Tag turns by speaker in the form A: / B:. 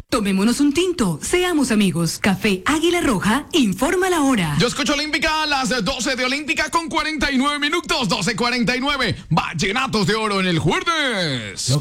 A: Tomémonos un tinto, seamos amigos. Café Águila Roja, informa la hora.
B: Yo escucho Olímpica a las 12 de Olímpica con 49 minutos, 12:49. Vallenatos de Oro en el jueves.